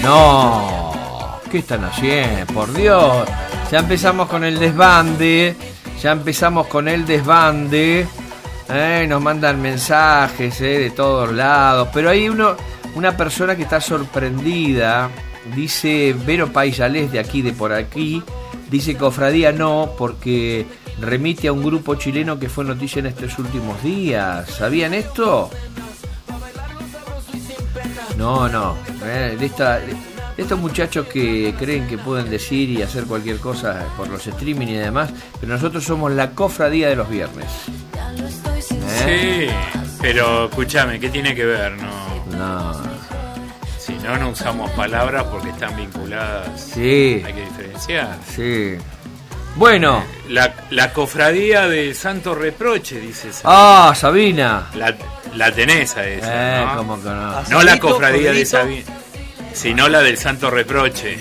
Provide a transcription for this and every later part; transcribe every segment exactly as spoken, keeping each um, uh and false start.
No, ¿qué están haciendo? Por Dios, ya empezamos con el desbande, ya empezamos con el desbande, eh, nos mandan mensajes eh, de todos lados, pero hay uno, una persona que está sorprendida, dice Vero Paisales de aquí, de por aquí, dice cofradía no, porque remite a un grupo chileno que fue noticia en estos últimos días. ¿Sabían esto? No, no. Eh, de, esta, de estos muchachos que creen que pueden decir y hacer cualquier cosa por los streaming y demás, pero nosotros somos la cofradía de los viernes. ¿Eh? Sí, pero escúchame, ¿qué tiene que ver? No. No. Si no, no usamos palabras porque están vinculadas. Sí. Hay que diferenciar. Sí. Bueno. La, la cofradía del Santo Reproche, dice Sabina. Ah, Sabina. La, la tenés a esa, Eh, ¿no? ¿cómo que no? No la cofradía de Sabina, sino la del Santo Reproche.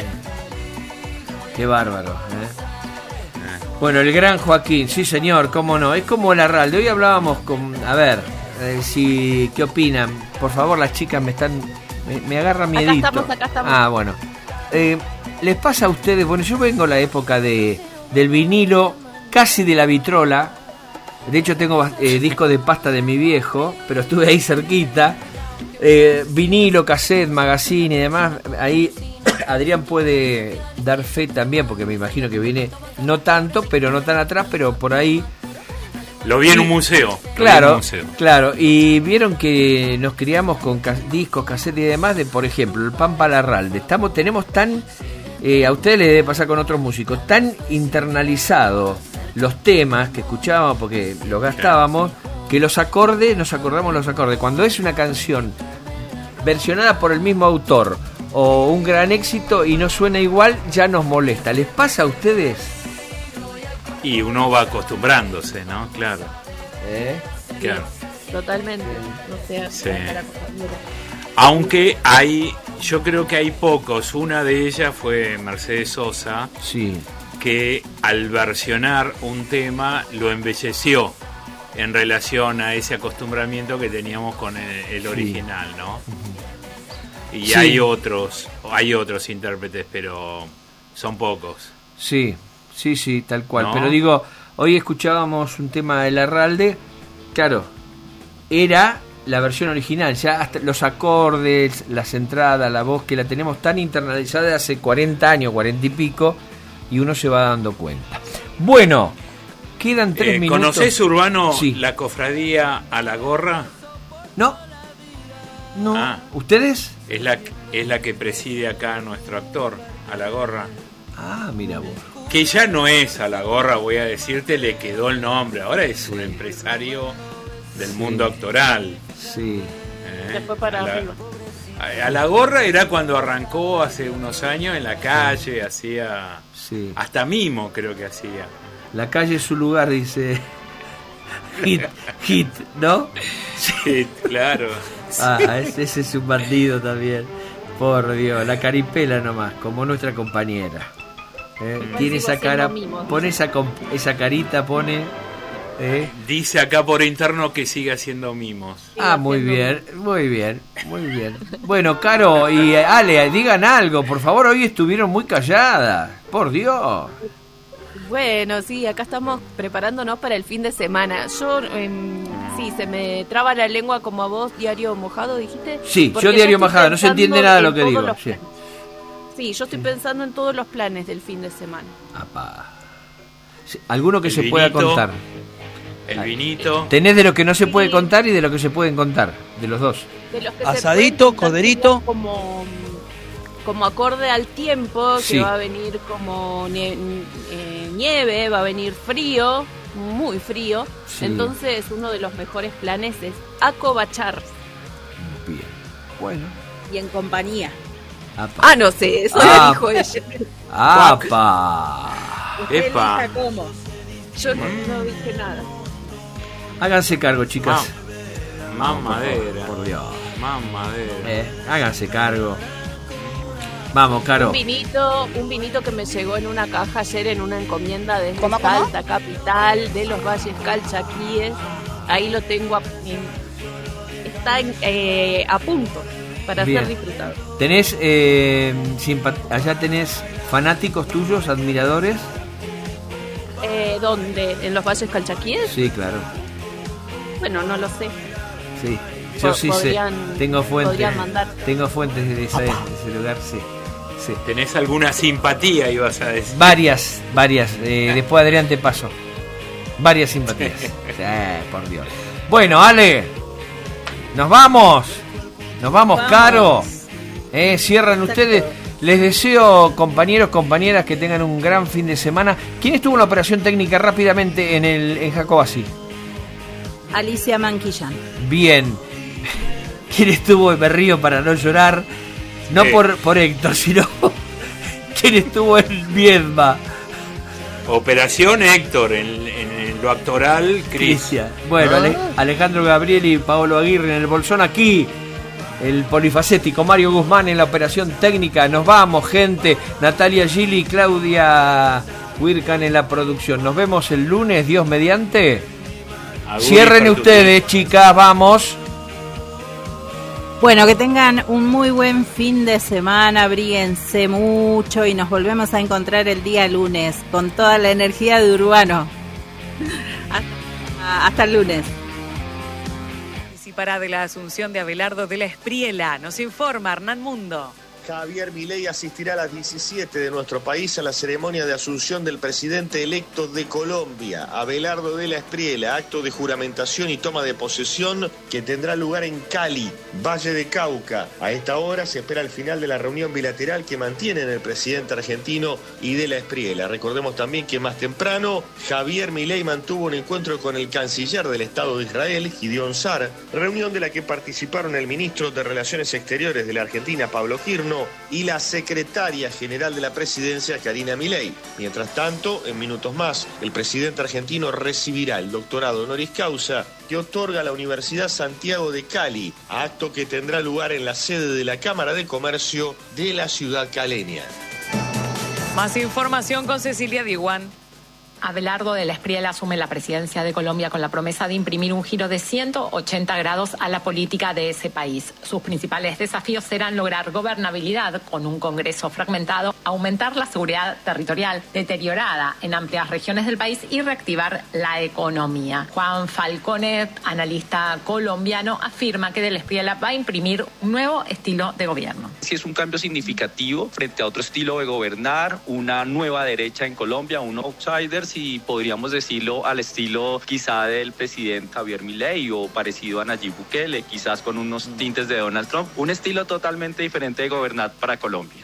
Qué bárbaro, ¿eh? Eh. Bueno, el gran Joaquín, sí señor, cómo no. Es como la Arralde. Hoy hablábamos con... A ver, eh, si ¿qué opinan? Por favor, las chicas me están... Me, me agarra miedito. Acá estamos, acá estamos. Ah, bueno. Eh, ¿Les pasa a ustedes? Bueno, yo vengo a la época de del vinilo, casi de la vitrola. De hecho, tengo eh, discos de pasta de mi viejo, pero estuve ahí cerquita. Eh, vinilo, cassette, magazine y demás. Ahí Adrián puede dar fe también, porque me imagino que viene no tanto, pero no tan atrás, pero por ahí. Lo vi en un museo. Claro, un museo. claro. Y vieron que nos criamos con cas- discos, cassette y demás de, por ejemplo, el Pampa Larralde. Estamos, tenemos tan, eh, a ustedes les debe pasar con otros músicos, tan internalizado los temas que escuchábamos porque los gastábamos, que los acordes, nos acordamos los acordes. Cuando es una canción versionada por el mismo autor o un gran éxito y no suena igual, ya nos molesta. ¿Les pasa a ustedes? Y uno va acostumbrándose, ¿no? Claro. ¿Eh? Claro. Totalmente. No sé, Sí. la Aunque hay, yo creo que hay pocos. Una de ellas fue Mercedes Sosa, sí, que al versionar un tema lo embelleció en relación a ese acostumbramiento que teníamos con el, el original, ¿no? Y sí. hay otros, hay otros intérpretes, pero son pocos. Sí, sí, sí, tal cual. ¿No? Pero digo, hoy escuchábamos un tema de Larralde, claro, era la versión original, ya hasta los acordes, las entradas, la voz, que la tenemos tan internalizada de hace cuarenta años, cuarenta y pico, y uno se va dando cuenta. Bueno, quedan tres eh, minutos. ¿Conocés, Urbano, sí. la cofradía a la gorra? No, no. Ah. ¿Ustedes? Es la, es la que preside acá nuestro actor, a la gorra. Ah, mira vos. Que ya no es a la gorra, voy a decirte, le quedó el nombre. Ahora es Sí. un empresario del Sí. mundo actoral. Sí. ¿eh? Se fue para a la, arriba. A, a la gorra era cuando arrancó hace unos años en la calle, hacía... Sí. Hasta mimo creo que hacía. La calle es su lugar, dice. Hit, hit, ¿no? Sí, claro. Ah, ese, ese es un bandido también. Por Dios, la caripela nomás, como nuestra compañera. ¿Eh? Mm. Tiene esa Sigo cara, haciendo mimos. pone esa, com- esa carita, pone. ¿eh? Dice acá por interno que sigue haciendo mimos. Ah, muy bien, muy bien, muy bien. Bueno, Caro y Ale, digan algo, por favor, hoy estuvieron muy calladas. Por Dios. Bueno, sí, acá estamos preparándonos para el fin de semana. Yo, eh, sí, se me traba la lengua como a vos, diario mojado, dijiste. Sí, Porque yo diario estoy mojado, no se entiende pensando nada de en lo que todos digo. los Sí. planes. Sí, yo estoy pensando en todos los planes del fin de semana. Apá. Sí, alguno que El se pueda vinito. contar. El vinito. Tenés de lo que no se puede Sí. contar y de lo que se pueden contar, de los dos. De los que Asadito, se pueden contar coderito. como como acorde al tiempo, que Sí. va a venir como nie- eh, nieve, va a venir frío, muy frío. Sí. Entonces uno de los mejores planes es acobachar. Bien. Bueno. Y en compañía. Apa. Ah, no sé, eso Ah. lo dijo ella. ¡Apa! Usted Epa. elija cómo. Yo no, no dije nada. Háganse cargo, chicas. Más Por favor, madera. Por Dios. Más madera. Eh, háganse cargo. Vamos, Caro. Un vinito, un vinito que me llegó en una caja ayer en una encomienda desde ¿Cómo, cómo? Salta Capital, de los Valles Calchaquíes. Ahí lo tengo a, en- está en- eh, a punto. para Bien. ser disfrutado. ¿Tenés, eh, simpa- allá tenés fanáticos tuyos, admiradores? Eh, ¿Dónde? ¿En los Valles Calchaquíes? Sí, claro. Bueno, no lo sé. Sí. Yo Po- sí podrían- sé. Tengo fuentes. podrían mandar. Tengo fuentes de, esa- de ese lugar, sí. Sí. ¿Tenés alguna simpatía, ibas a decir? Varias, varias. Eh, después Adrián te paso. Varias simpatías. Sí, por Dios. Bueno, Ale. Nos vamos. Nos vamos, Vamos. Caro. Eh, cierran Exacto. ustedes. Les deseo, compañeros, compañeras, que tengan un gran fin de semana. ¿Quién estuvo en la operación técnica rápidamente en el en Jacobací? Alicia Manquillán. Bien. ¿Quién estuvo? Me río para no llorar. No Sí. por, por Héctor, sino ¿quién estuvo en Viedma? Operación Héctor, en, en- en lo actoral, Cristian. Bueno, ¿No? Ale- Alejandro Gabriel y Paolo Aguirre en el Bolsón. Aquí el polifacético Mario Guzmán en la operación técnica. Nos vamos, gente. Natalia Gili y Claudia Huircan en la producción. Nos vemos el lunes, Dios mediante. Agur y Cierren Pertuti. ustedes, chicas, vamos. Bueno, que tengan un muy buen fin de semana, abríguense mucho y nos volvemos a encontrar el día lunes con toda la energía de Urbano. Hasta, hasta el lunes. Participará de la asunción de Abelardo de la Espriela. Nos informa Hernán Mundo. Javier Milei asistirá a las diecisiete de nuestro país a la ceremonia de asunción del presidente electo de Colombia, Abelardo de la Espriela, acto de juramentación y toma de posesión que tendrá lugar en Cali, Valle de Cauca. A esta hora se espera el final de la reunión bilateral que mantienen el presidente argentino y de la Espriela. Recordemos también que más temprano Javier Milei mantuvo un encuentro con el canciller del Estado de Israel, Gideon Sar, reunión de la que participaron el ministro de Relaciones Exteriores de la Argentina, Pablo Girno, y la secretaria general de la presidencia, Karina Milei. Mientras tanto, en minutos más, el presidente argentino recibirá el doctorado honoris causa que otorga la Universidad Santiago de Cali, acto que tendrá lugar en la sede de la Cámara de Comercio de la ciudad caleña. Más información con Cecilia Diguán. Abelardo de la Espriela asume la presidencia de Colombia con la promesa de imprimir un giro de ciento ochenta grados a la política de ese país. Sus principales desafíos serán lograr gobernabilidad con un Congreso fragmentado, aumentar la seguridad territorial deteriorada en amplias regiones del país y reactivar la economía. Juan Falcone, analista colombiano, afirma que de la Espriela va a imprimir un nuevo estilo de gobierno. Sí, es un cambio significativo frente a otro estilo de gobernar, una nueva derecha en Colombia, un outsiders, y podríamos decirlo al estilo quizá del presidente Javier Milei o parecido a Nayib Bukele, quizás con unos tintes de Donald Trump, un estilo totalmente diferente de gobernar para Colombia.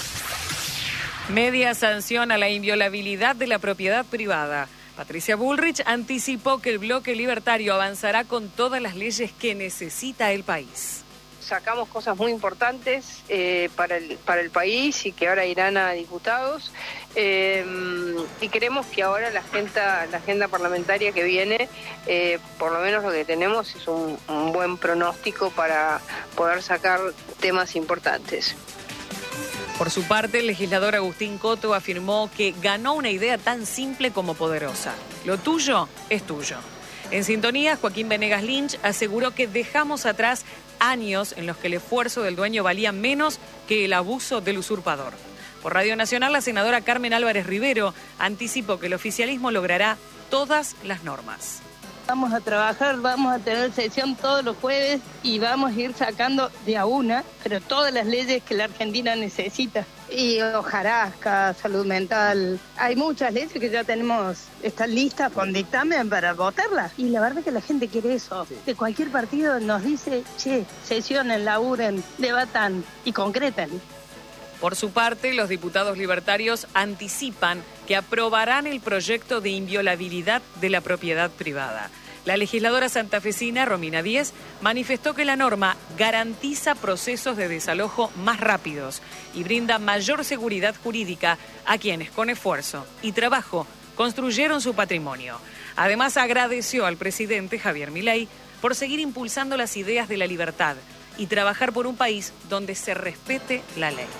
Media sanción a la inviolabilidad de la propiedad privada. Patricia Bullrich anticipó que el bloque libertario avanzará con todas las leyes que necesita el país. Sacamos cosas muy importantes eh, para, el, para el país y que ahora irán a diputados eh, y creemos que ahora la agenda, la agenda parlamentaria que viene, eh, por lo menos lo que tenemos es un, un buen pronóstico para poder sacar temas importantes. Por su parte, el legislador Agustín Coto afirmó que ganó una idea tan simple como poderosa. Lo tuyo es tuyo. En sintonía, Joaquín Venegas Lynch aseguró que dejamos atrás años en los que el esfuerzo del dueño valía menos que el abuso del usurpador. Por Radio Nacional, la senadora Carmen Álvarez Rivero anticipó que el oficialismo logrará todas las normas. Vamos a trabajar, vamos a tener sesión todos los jueves y vamos a ir sacando de a una, pero todas las leyes que la Argentina necesita. Y hojarasca, salud mental. Hay muchas leyes que ya tenemos, están listas con dictamen para votarlas. Y la verdad que la gente quiere eso. Sí. Que cualquier partido nos dice, che, sesionen, laburen, debatan y concreten. Por su parte, los diputados libertarios anticipan que aprobarán el proyecto de inviolabilidad de la propiedad privada. La legisladora santafesina, Romina Díez, manifestó que la norma garantiza procesos de desalojo más rápidos y brinda mayor seguridad jurídica a quienes con esfuerzo y trabajo construyeron su patrimonio. Además, agradeció al presidente Javier Milei por seguir impulsando las ideas de la libertad y trabajar por un país donde se respete la ley.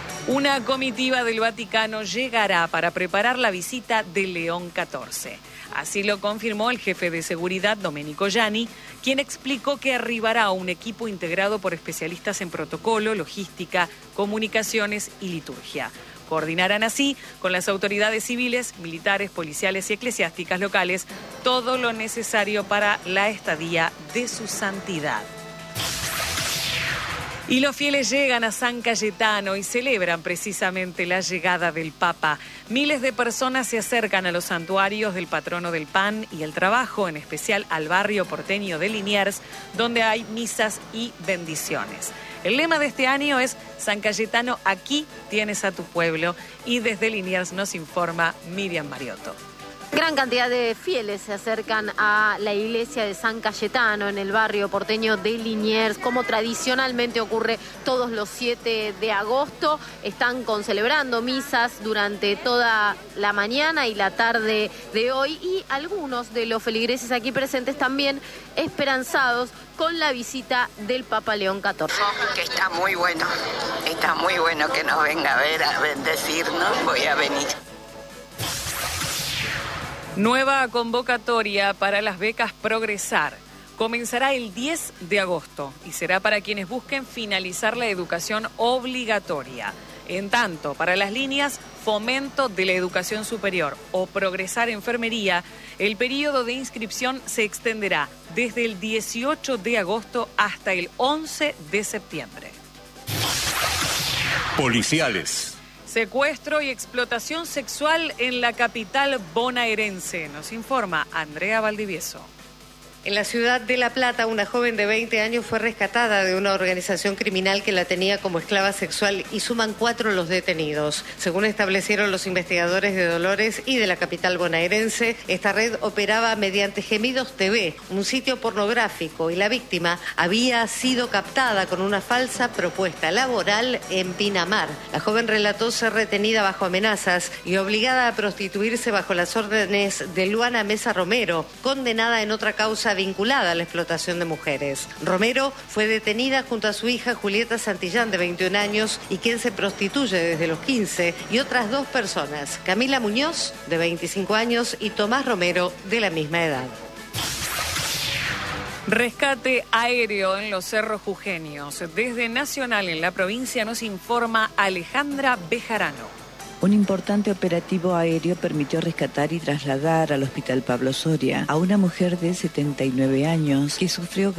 Una comitiva del Vaticano llegará para preparar la visita de León catorce. Así lo confirmó el jefe de seguridad, Domenico Gianni, quien explicó que arribará un equipo integrado por especialistas en protocolo, logística, comunicaciones y liturgia. Coordinarán así con las autoridades civiles, militares, policiales y eclesiásticas locales todo lo necesario para la estadía de su santidad. Y los fieles llegan a San Cayetano y celebran precisamente la llegada del Papa. Miles de personas se acercan a los santuarios del patrono del pan y el trabajo, en especial al barrio porteño de Liniers, donde hay misas y bendiciones. El lema de este año es San Cayetano, aquí tienes a tu pueblo, y desde Liniers nos informa Miriam Mariotto. Gran cantidad de fieles se acercan a la iglesia de San Cayetano en el barrio porteño de Liniers, como tradicionalmente ocurre todos los siete de agosto. Están con celebrando misas durante toda la mañana y la tarde de hoy, y algunos de los feligreses aquí presentes también esperanzados con la visita del Papa León catorce. Que está muy bueno, está muy bueno que nos venga a ver, a bendecirnos, voy a venir. Nueva convocatoria para las becas Progresar. Comenzará el diez de agosto y será para quienes busquen finalizar la educación obligatoria. En tanto, para las líneas Fomento de la Educación Superior o Progresar Enfermería, el periodo de inscripción se extenderá desde el dieciocho de agosto hasta el once de septiembre. Policiales. Secuestro y explotación sexual en la capital bonaerense. Nos informa Andrea Valdivieso. En la ciudad de La Plata, una joven de veinte años fue rescatada de una organización criminal que la tenía como esclava sexual y suman cuatro los detenidos. Según establecieron los investigadores de Dolores y de la capital bonaerense, esta red operaba mediante Gemidos T V, un sitio pornográfico, y la víctima había sido captada con una falsa propuesta laboral en Pinamar. La joven relató ser retenida bajo amenazas y obligada a prostituirse bajo las órdenes de Luana Mesa Romero, condenada en otra causa vinculada a la explotación de mujeres. Romero fue detenida junto a su hija Julieta Santillán, de veintiún años, y quien se prostituye desde los quince, y otras dos personas, Camila Muñoz, de veinticinco años, y Tomás Romero, de la misma edad. Rescate aéreo en los cerros jujeños. Desde Nacional en la provincia nos informa Alejandra Bejarano. Un importante operativo aéreo permitió rescatar y trasladar al Hospital Pablo Soria a una mujer de setenta y nueve años que sufrió